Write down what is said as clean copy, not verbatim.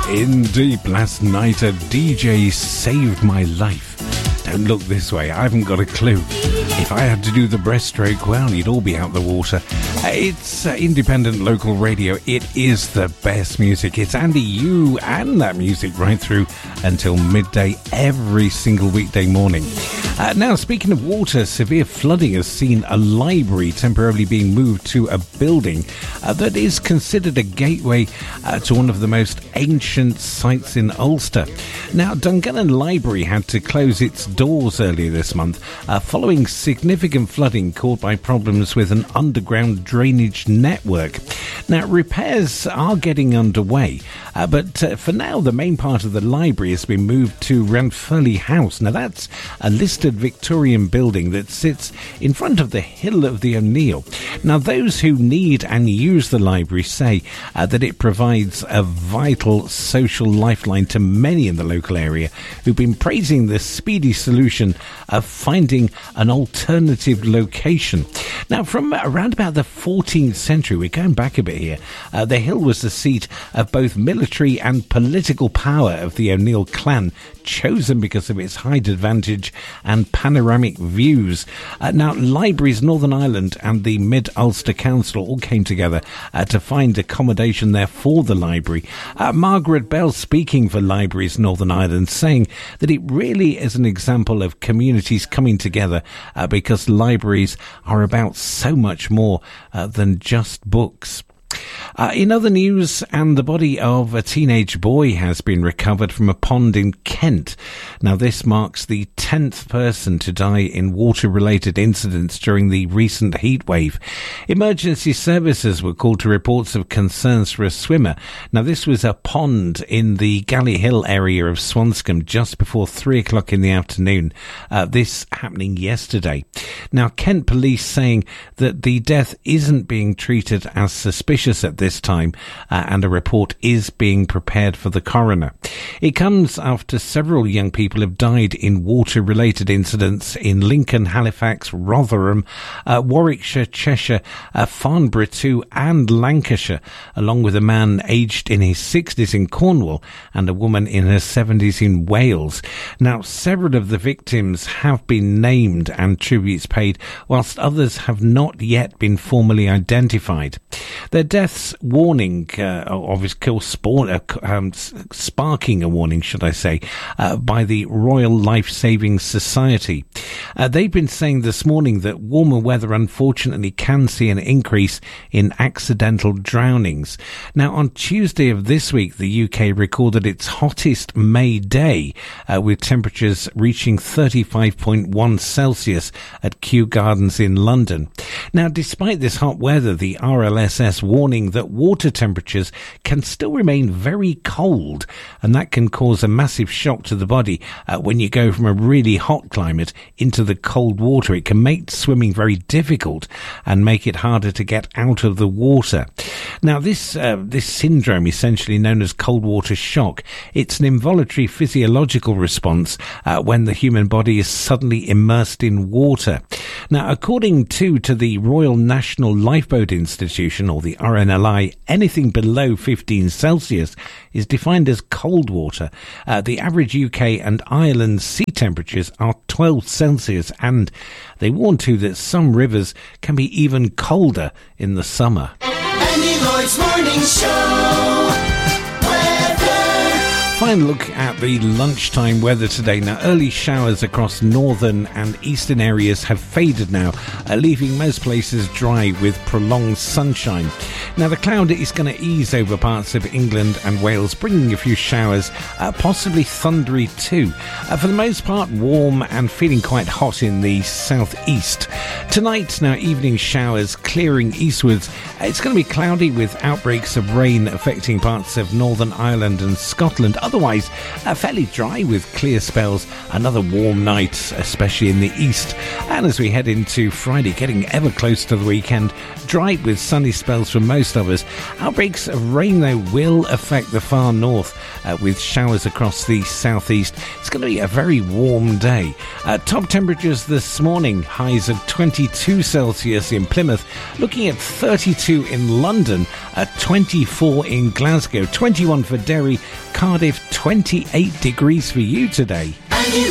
In deep last night, a DJ saved my life. Don't look this way, I haven't got a clue. If I had to do the breaststroke, well, you'd all be out the water. It's independent local radio. It is the best music. It's Andy U and that music right through until midday every single weekday morning. Now, speaking of water, severe flooding has seen a library temporarily being moved to a building that is considered a gateway to one of the most ancient sites in Ulster. Now, Dungannon Library had to close its doors earlier this month following significant flooding caused by problems with an underground drainage network. Now, repairs are getting underway, but for now, the main part of the library has been moved to Ranfurly House. Now, that's a listed Victorian building that sits in front of the Hill of the O'Neill. Now, those who need and use the library say that it provides a vital social lifeline to many in the local area who've been praising the speedy solution of finding an alternative location. Now, from around about the 14th century, we're going back a bit here, the Hill was the seat of both military and political power of the O'Neill clan, chosen because of its height advantage and panoramic views. Now, Libraries Northern Ireland and the Mid-Ulster Council all came together to find accommodation there for the library. Margaret Bell, speaking for Libraries Northern Ireland, saying that it really is an example of communities coming together because libraries are about so much more than just books. In other news, and the body of a teenage boy has been recovered from a pond in Kent. Now, this marks the 10th person to die in water-related incidents during the recent heatwave. Emergency services were called to reports of concerns for a swimmer. Now, this was a pond in the Galley Hill area of Swanscombe just before 3 o'clock in the afternoon. This happening yesterday. Now, Kent police saying that the death isn't being treated as suspicious at this time, and a report is being prepared for the coroner. It comes after several young people have died in water-related incidents in Lincoln, Halifax, Rotherham, Warwickshire, Cheshire, Farnborough too, and Lancashire, along with a man aged in his 60s in Cornwall and a woman in her 70s in Wales. Now, several of the victims have been named and tributes paid, whilst others have not yet been formally identified. Their deaths warning, sparking a warning, should I say, by the Royal Life Saving Society. They've been saying this morning that warmer weather unfortunately can see an increase in accidental drownings. Now, on Tuesday of this week, the UK recorded its hottest May day, with temperatures reaching 35.1 Celsius at Kew Gardens in London. Now, despite this hot weather, the RLSS warning that water temperatures can still remain very cold, and that can cause a massive shock to the body when you go from a really hot climate into the cold water. It can make swimming very difficult and make it harder to get out of the water. Now, this syndrome, essentially known as cold water shock, it's an involuntary physiological response when the human body is suddenly immersed in water. Now, according to the Royal National Lifeboat Institution, or the RNLI, anything below 15 Celsius is defined as cold water. The average UK and Ireland sea temperatures are 12 Celsius, and they warn too that some rivers can be even colder in the summer. Andy Lloyd's Morning Show. Final look at the lunchtime weather today. Now, early showers across northern and eastern areas have faded now, leaving most places dry with prolonged sunshine. Now, the cloud is going to ease over parts of England and Wales, bringing a few showers, possibly thundery too. For the most part, warm and feeling quite hot in the southeast. Tonight, now, evening showers clearing eastwards. It's going to be cloudy with outbreaks of rain affecting parts of Northern Ireland and Scotland. Otherwise, Otherwise, fairly dry with clear spells. Another warm night, especially in the east. And as we head into Friday, getting ever close to the weekend, dry with sunny spells for most of us. Outbreaks of rain, though, will affect the far north with showers across the southeast. It's going to be a very warm day. Top temperatures this morning, highs of 22 Celsius in Plymouth, looking at 32 in London, 24 in Glasgow, 21 for Derry, Cardiff, 28 degrees for you today.